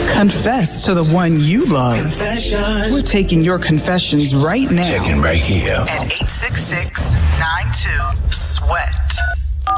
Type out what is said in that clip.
Confess to the one you love. Confession. We're taking your confessions right now. Checking right here. At 866-92-SWEAT.